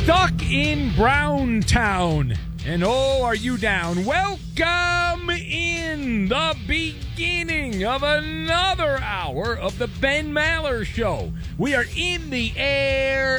Stuck in Browntown. And oh, are you down? Welcome in the beginning of another hour of the Ben Maller Show. We are in the air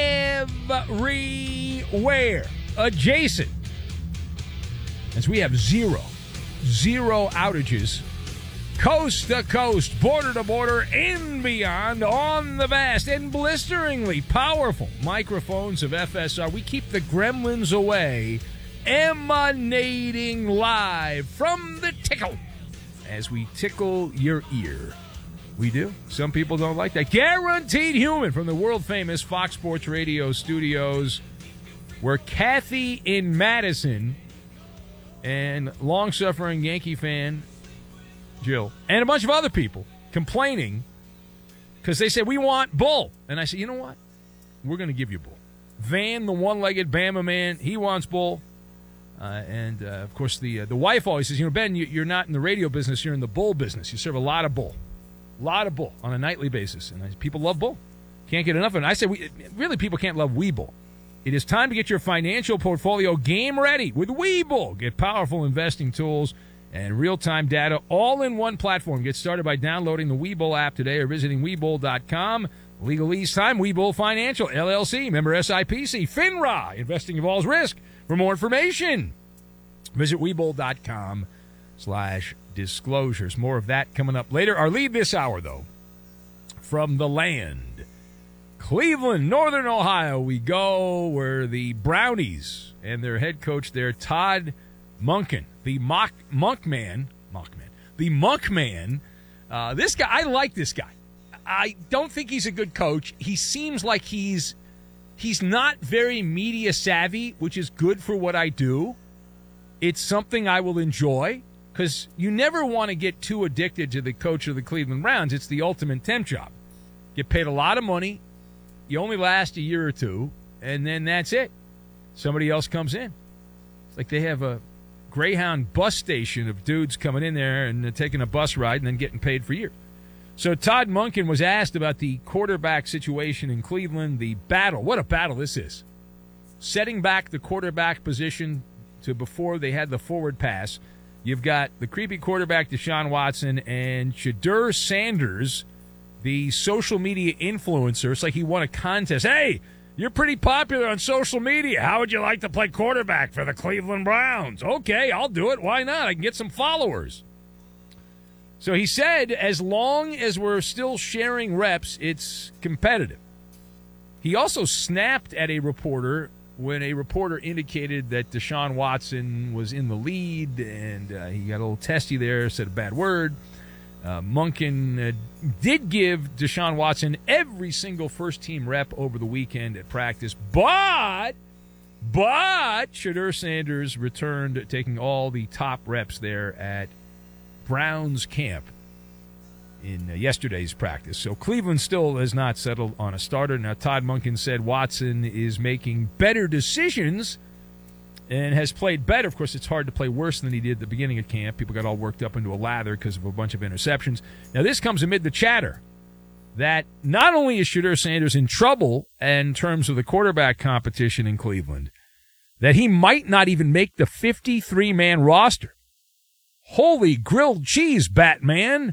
everywhere, adjacent, as we have zero outages, coast to coast, border to border, and beyond on the vast and blisteringly powerful microphones of FSR. We keep the gremlins away, emanating live from the tickle as we tickle your ear. We do. Some people don't like that. Guaranteed Human from the world-famous Fox Sports Radio studios, where Kathy in Madison and long-suffering Yankee fan Jill and a bunch of other people complaining because they said, we want Bull. And I said, you know what? We're going to give you Bull. Van, the one-legged Bama man, he wants Bull. Of course, the wife always says, Ben, you're not in the radio business, you're in the bull business. You serve a lot of bull on a nightly basis. And people love bull. Can't get enough of it. And I said, really, people can't love Webull. It is time to get your financial portfolio game ready with Webull. Get powerful investing tools and real-time data all in one platform. Get started by downloading the Webull app today or visiting Webull.com. Legal lease time, Webull Financial, LLC, member SIPC, FINRA. Investing involves risk. For more information, visit Webull.com/disclosures. More of that coming up later. Our lead this hour, though, from the land, Cleveland, Northern Ohio, we go, where the Brownies and their head coach there, Todd Monken, the Monk Man. This guy, I like this guy. I don't think he's a good coach. He seems like he's not very media savvy, which is good for what I do. It's something I will enjoy because you never want to get too addicted to the coach of the Cleveland Browns. It's the ultimate temp job. Get paid a lot of money. You only last a year or two, and then that's it. Somebody else comes in. It's like they have a Greyhound bus station of dudes coming in there and taking a bus ride and then getting paid for years. So Todd Monken was asked about the quarterback situation in Cleveland, the battle. What a battle this is. Setting back the quarterback position to before they had the forward pass. You've got the creepy quarterback Deshaun Watson and Shedeur Sanders, the social media influencer. It's like he won a contest. Hey, you're pretty popular on social media. How would you like to play quarterback for the Cleveland Browns? Okay, I'll do it. Why not? I can get some followers. So he said, as long as we're still sharing reps, it's competitive. He also snapped at a reporter when a reporter indicated that Deshaun Watson was in the lead, and he got a little testy there, said a bad word. Monken did give Deshaun Watson every single first-team rep over the weekend at practice, but Shedeur Sanders returned, taking all the top reps there at Browns camp in yesterday's practice. So Cleveland still has not settled on a starter. Now, Todd Monken said Watson is making better decisions and has played better. Of course, it's hard to play worse than he did at the beginning of camp. People got all worked up into a lather because of a bunch of interceptions. Now, this comes amid the chatter that not only is Shedeur Sanders in trouble in terms of the quarterback competition in Cleveland, that he might not even make the 53-man roster. Holy grilled cheese, Batman.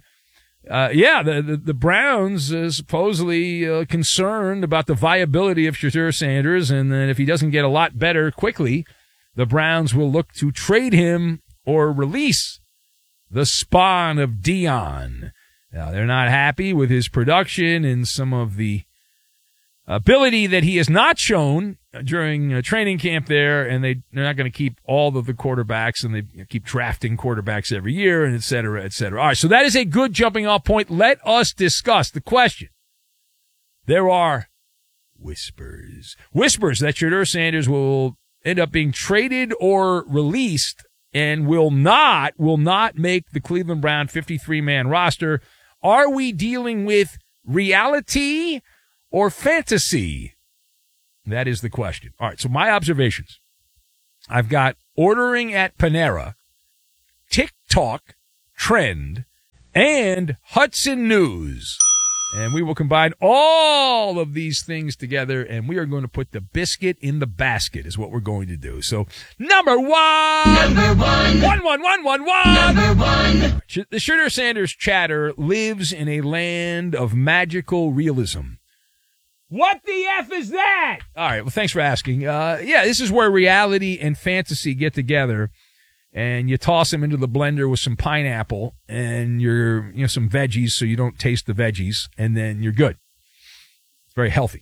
The Browns supposedly concerned about the viability of Shedeur Sanders, and that if he doesn't get a lot better quickly, the Browns will look to trade him or release the spawn of Dion. Now, they're not happy with his production and some of the ability that he has not shown during training camp there, and they're not going to keep all of the quarterbacks, and they keep drafting quarterbacks every year, and et cetera, et cetera. All right, so that is a good jumping-off point. Let us discuss the question. There are whispers that Shedeur Sanders will end up being traded or released and will not make the Cleveland Brown 53-man roster. Are we dealing with reality or fantasy? That is the question. All right, so my observations. I've got ordering at Panera, TikTok, Trend, and Hudson News. And we will combine all of these things together, and we are going to put the biscuit in the basket is what we're going to do. So, number one. Number one. Number one. The Shooter Sanders chatter lives in a land of magical realism. What the F is that? All right, well, thanks for asking. This is where reality and fantasy get together, and you toss them into the blender with some pineapple and some veggies so you don't taste the veggies, and then you're good. It's very healthy.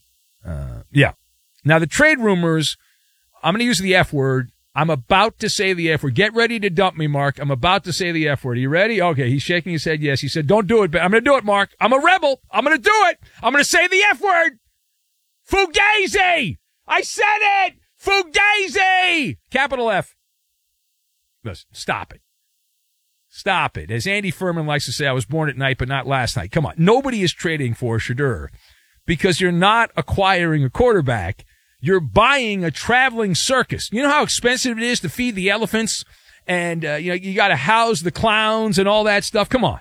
Now, the trade rumors, I'm going to use the F word. I'm about to say the F word. Get ready to dump me, Mark. I'm about to say the F word. Are you ready? Okay, he's shaking his head yes. He said, don't do it, but I'm going to do it, Mark. I'm a rebel. I'm going to do it. I'm going to say the F word. Fugazi! I said it! Fugazi! Capital F. Listen, stop it. Stop it. As Andy Furman likes to say, I was born at night, but not last night. Come on. Nobody is trading for Shedeur because you're not acquiring a quarterback. You're buying a traveling circus. You know how expensive it is to feed the elephants? And, you got to house the clowns and all that stuff. Come on.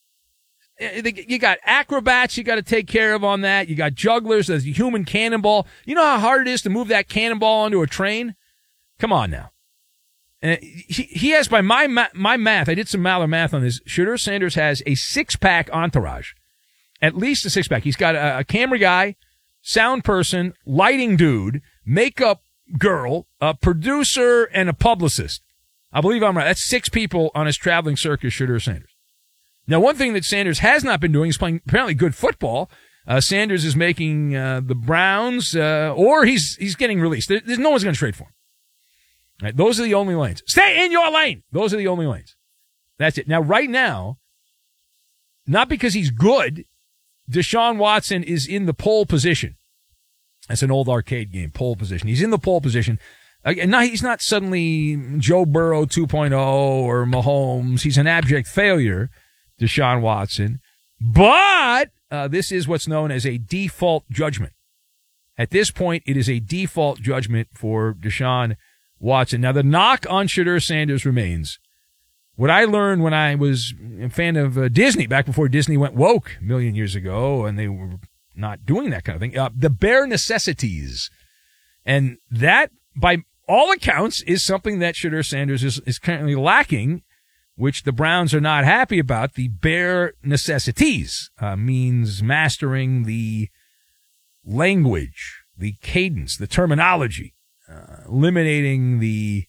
You got acrobats you got to take care of on that. You got jugglers. There's a human cannonball. You know how hard it is to move that cannonball onto a train? Come on now. And he has, by my math, I did some Maller math on this. Shedeur Sanders has a six-pack entourage. At least a six-pack. He's got a camera guy, sound person, lighting dude, makeup girl, a producer, and a publicist. I believe I'm right. That's six people on his traveling circus, Shedeur Sanders. Now, one thing that Sanders has not been doing is playing apparently good football. Sanders is making the Browns, or he's getting released. There's no one's going to trade for him. Right, those are the only lanes. Stay in your lane. Those are the only lanes. That's it. Now, right now, not because he's good, Deshaun Watson is in the pole position. That's an old arcade game, pole position. He's in the pole position. Now, he's not suddenly Joe Burrow 2.0 or Mahomes. He's an abject failure, Deshaun Watson. But this is what's known as a default judgment. At this point, it is a default judgment for Deshaun Watson. Now, the knock on Shedeur Sanders remains. What I learned when I was a fan of Disney, back before Disney went woke a million years ago, and they were not doing that kind of thing, the bare necessities. And that, by all accounts, is something that Shedeur Sanders is currently lacking, which the Browns are not happy about. The bare necessities means mastering the language, the cadence, the terminology, eliminating the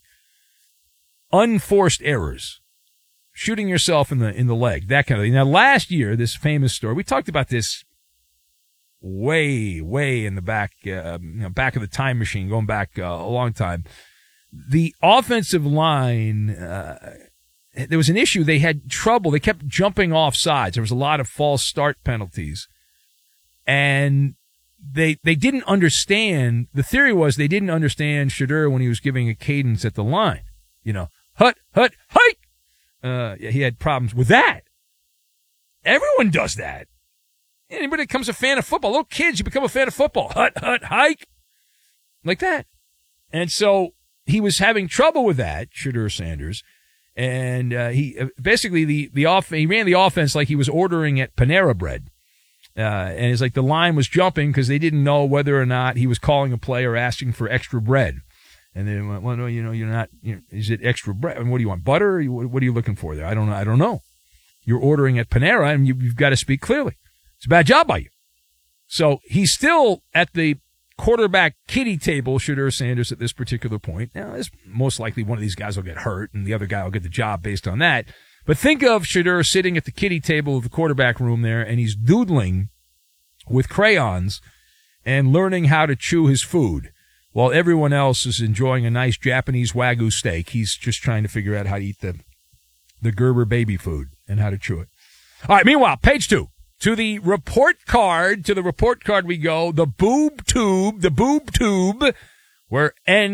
unforced errors, shooting yourself in the leg, that kind of thing. Now, last year, this famous story, we talked about this way in the back, back of the time machine, going back a long time. The offensive line, there was an issue. They had trouble. They kept jumping off sides. There was a lot of false start penalties. And they didn't understand. The theory was they didn't understand Shedeur when he was giving a cadence at the line. Hut, hike. He had problems with that. Everyone does that. Anybody that becomes a fan of football, little kids, you become a fan of football. Hut, hike. Like that. And so he was having trouble with that, Shedeur Sanders. And he basically he ran the offense like he was ordering at Panera Bread. And it's like the line was jumping because they didn't know whether or not he was calling a play or asking for extra bread. And they went, well, no, you're not, is it extra bread? And what do you want, butter? What are you looking for there? I don't know. You're ordering at Panera and you've got to speak clearly. It's a bad job by you. So he's still at the quarterback kiddie table, Shedeur Sanders, at this particular point. Now, most likely one of these guys will get hurt and the other guy will get the job based on that. But think of Shedeur sitting at the kiddie table of the quarterback room there, and he's doodling with crayons and learning how to chew his food while everyone else is enjoying a nice Japanese Wagyu steak. He's just trying to figure out how to eat the Gerber baby food and how to chew it. All right, meanwhile, page 2. To the report card we go, the boob tube, where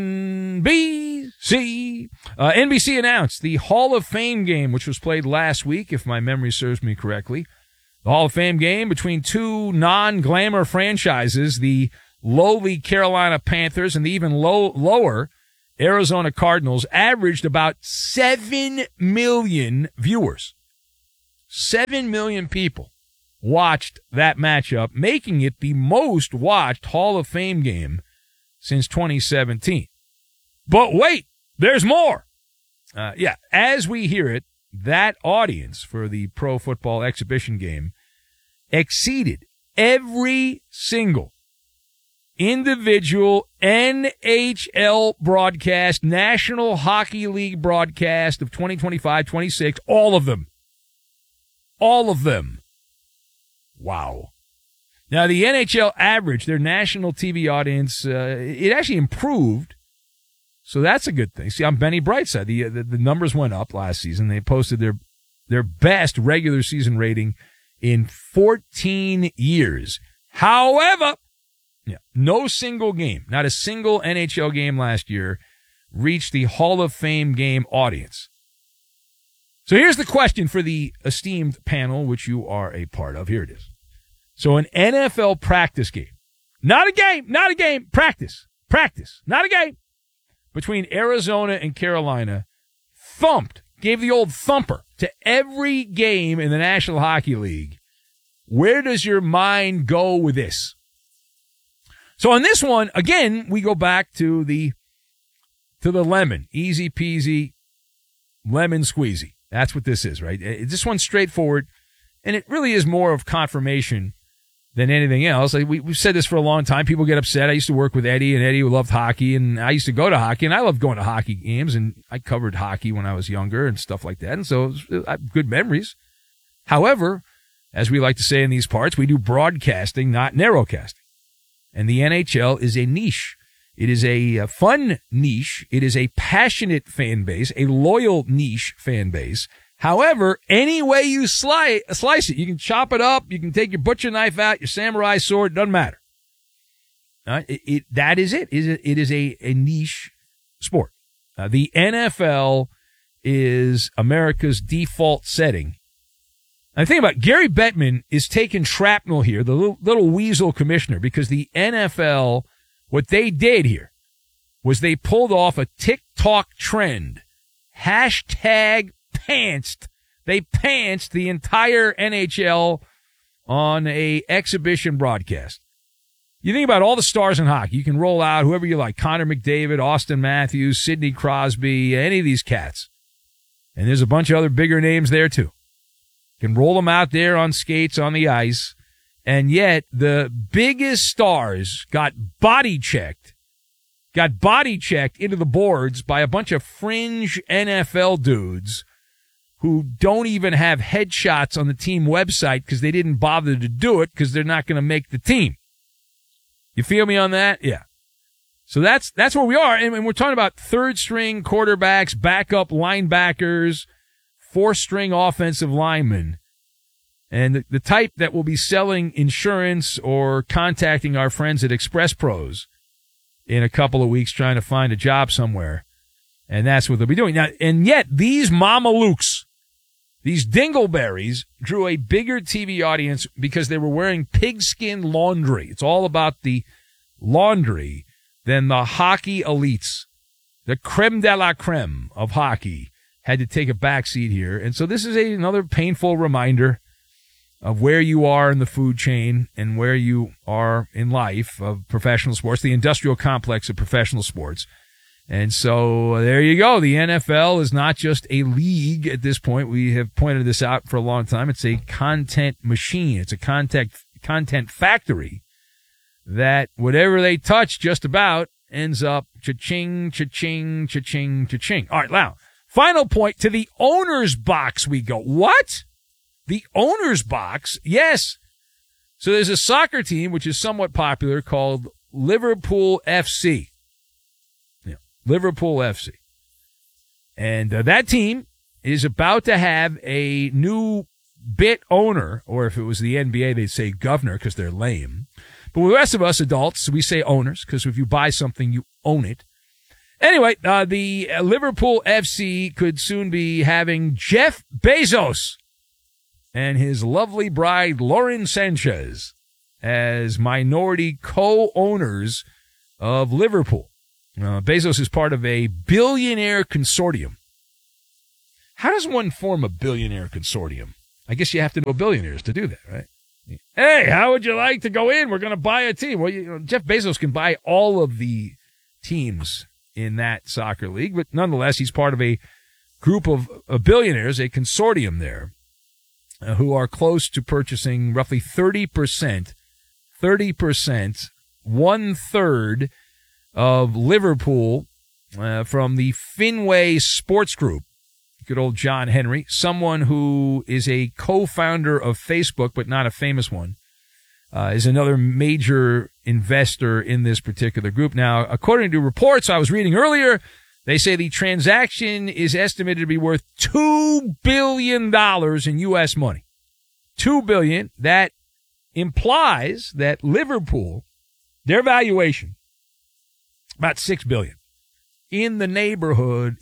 NBC announced the Hall of Fame game, which was played last week, if my memory serves me correctly. The Hall of Fame game between two non-glamour franchises, the lowly Carolina Panthers and the even lower Arizona Cardinals, averaged about 7 million viewers. 7 million people watched that matchup, making it the most watched Hall of Fame game since 2017. But wait, there's more. As we hear it, that audience for the Pro Football Exhibition game exceeded every single individual NHL broadcast, National Hockey League broadcast of 2025-26, all of them. All of them. Wow. Now, the NHL average, their national TV audience, it actually improved. So that's a good thing. See, on Benny Brightside, the numbers went up last season. They posted their best regular season rating in 14 years. However, no single game, not a single NHL game last year, reached the Hall of Fame game audience. So here's the question for the esteemed panel, which you are a part of. Here it is. So an NFL practice game, not a game, practice, not a game, between Arizona and Carolina, gave the old thumper to every game in the National Hockey League. Where does your mind go with this? So on this one, again, we go back to the lemon. Easy peasy, lemon squeezy. That's what this is, right? This one's straightforward, and it really is more of confirmation than anything else. We've said this for a long time. People get upset. I used to work with Eddie, and Eddie loved hockey, and I used to go to hockey, and I loved going to hockey games, and I covered hockey when I was younger and stuff like that, and so I have good memories. However, as we like to say in these parts, we do broadcasting, not narrowcasting. And the NHL is a niche. It is a fun niche. It is a passionate fan base, a loyal niche fan base. However, any way you slice it, you can chop it up, you can take your butcher knife out, your samurai sword, doesn't matter. That is it. It is a niche sport. The NFL is America's default setting. And think about it, Gary Bettman is taking shrapnel here, the little weasel commissioner, because the NFL, what they did here was they pulled off a TikTok trend. Hashtag pantsed. They pantsed the entire NHL on a exhibition broadcast. You think about all the stars in hockey. You can roll out whoever you like. Connor McDavid, Austin Matthews, Sidney Crosby, any of these cats. And there's a bunch of other bigger names there too. Can roll them out there on skates on the ice, and yet the biggest stars got body checked into the boards by a bunch of fringe NFL dudes who don't even have headshots on the team website because they didn't bother to do it because they're not going to make the team. You feel me on that? Yeah. So that's where we are, and we're talking about third-string quarterbacks, backup linebackers, four-string offensive linemen, and the type that will be selling insurance or contacting our friends at Express Pros in a couple of weeks trying to find a job somewhere. And that's what they'll be doing. Now, and yet these mamalukes, these dingleberries, drew a bigger TV audience because they were wearing pigskin laundry. It's all about the laundry than the hockey elites. The creme de la creme of hockey had to take a backseat here. And so this is another painful reminder of where you are in the food chain and where you are in life of professional sports, the industrial complex of professional sports. And so there you go. The NFL is not just a league at this point. We have pointed this out for a long time. It's a content machine. It's a content factory that whatever they touch just about ends up cha-ching, cha-ching, cha-ching, cha-ching. All right, now, final point, to the owner's box we go. What? The owner's box? Yes. So there's a soccer team which is somewhat popular called Liverpool FC. Yeah, Liverpool FC. And that team is about to have a new bit owner, or if it was the NBA, they'd say governor because they're lame. But with the rest of us adults, we say owners because if you buy something, you own it. Anyway, the Liverpool FC could soon be having Jeff Bezos and his lovely bride, Lauren Sanchez, as minority co-owners of Liverpool. Bezos is part of a billionaire consortium. How does one form a billionaire consortium? I guess you have to know billionaires to do that, right? Hey, how would you like to go in? We're going to buy a team. Well, Jeff Bezos can buy all of the teams in that soccer league, but nonetheless, he's part of a group of billionaires, a consortium there, who are close to purchasing roughly 30%, 1/3 of Liverpool from the Fenway Sports Group. Good old John Henry, someone who is a co-founder of Facebook, but not a famous one, is another major investor in this particular group. Now, according to reports I was reading earlier, they say the transaction is estimated to be worth $2 billion in U.S. money. $2 billion. That implies that Liverpool, their valuation, about $6 billion. In the neighborhood,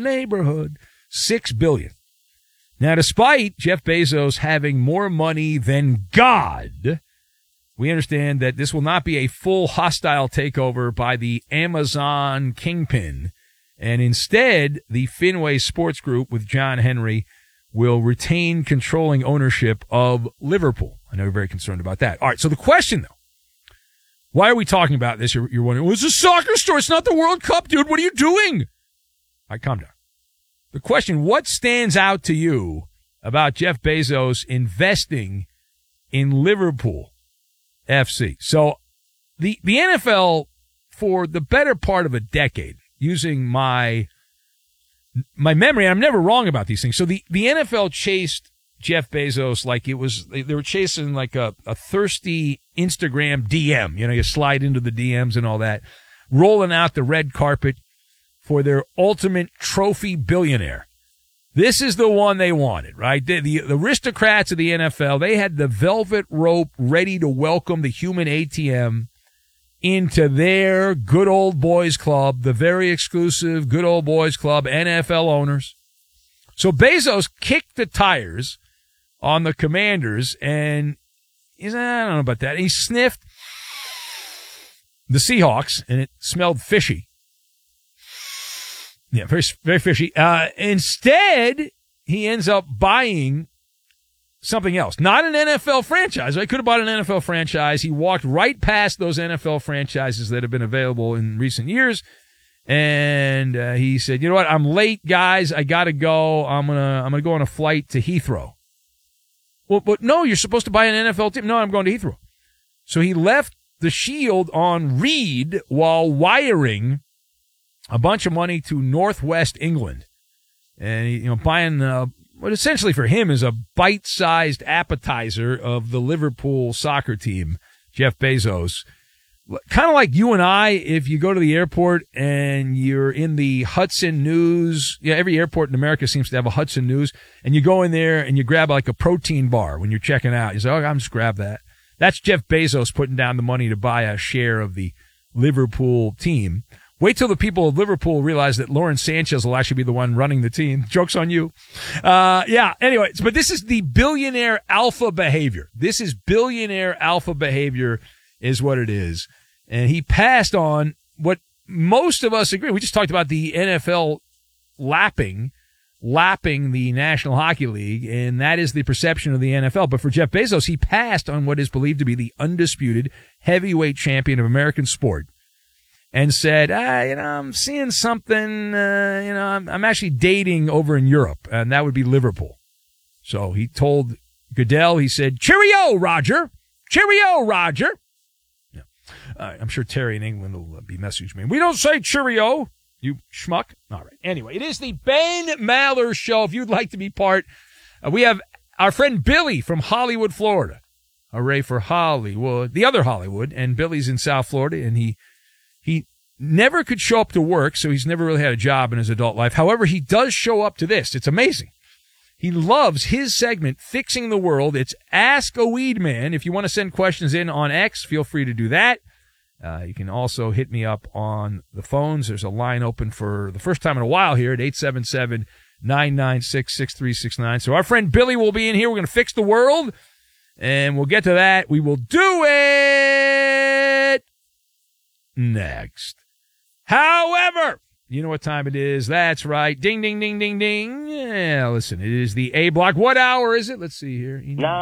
$6 billion. Now, despite Jeff Bezos having more money than God, we understand that this will not be a full hostile takeover by the Amazon kingpin. And instead, the Fenway Sports Group with John Henry will retain controlling ownership of Liverpool. I know you're very concerned about that. All right, so the question, though, why are we talking about this? You're wondering, well, it's a soccer story. It's not the World Cup, dude. What are you doing? All right, calm down. The question, what stands out to you about Jeff Bezos investing in Liverpool FC? So the NFL, for the better part of a decade, using my memory, and I'm never wrong about these things. So the NFL chased Jeff Bezos like it was, they were chasing like a thirsty Instagram DM. You know, you slide into the DMs and all that, rolling out the red carpet for their ultimate trophy billionaire. This is the one they wanted, right? The aristocrats of the NFL, they had the velvet rope ready to welcome the human ATM into their good old boys club, the very exclusive good old boys club, NFL owners. So Bezos kicked the tires on the Commanders, and he's, I don't know about that. He sniffed the Seahawks, and it smelled fishy. Yeah, very, very fishy. Instead, he ends up buying something else. Not an NFL franchise. I could have bought an NFL franchise. He walked right past those NFL franchises that have been available in recent years. And he said, you know what? I'm late, guys. I got to go. I'm gonna go on a flight to Heathrow. Well, but no, you're supposed to buy an NFL team. No, I'm going to Heathrow. So he left the Shield on read while wiring a bunch of money to Northwest England, and buying what essentially for him is a bite-sized appetizer of the Liverpool soccer team. Jeff Bezos, kind of like you and I, if you go to the airport and you're in the Hudson News. Yeah, every airport in America seems to have a Hudson News, and you go in there and you grab like a protein bar when you're checking out. You say, "Oh, I'm just grab that." That's Jeff Bezos putting down the money to buy a share of the Liverpool team. Wait till the people of Liverpool realize that Lauren Sanchez will actually be the one running the team. Joke's on you. Anyway, but this is the billionaire alpha behavior. This is billionaire alpha behavior is what it is. And he passed on what most of us agree. We just talked about the NFL lapping the National Hockey League, and that is the perception of the NFL. But for Jeff Bezos, he passed on what is believed to be the undisputed heavyweight champion of American sport, and said, I'm seeing something, I'm actually dating over in Europe, and that would be Liverpool. So he told Goodell, he said, cheerio, Roger. Cheerio, Roger. Yeah. I'm sure Terry in England will be messaging me. We don't say cheerio, you schmuck. All right. Anyway, it is the Ben Maller Show. If you'd like to be part, we have our friend Billy from Hollywood, Florida. Hooray for Hollywood, the other Hollywood, and Billy's in South Florida, and he never could show up to work, so he's never really had a job in his adult life. However, he does show up to this. It's amazing. He loves his segment, Fixing the World. It's Ask a Weed Man. If you want to send questions in on X, feel free to do that. You can also hit me up on the phones. There's a line open for the first time in a while here at 877-996-6369. So our friend Billy will be in here. We're going to fix the world, and we'll get to that. We will do it next. However, you know what time it is. That's right. Ding, ding, ding, ding, ding. Yeah, listen, it is the A block. What hour is it? Let's see here.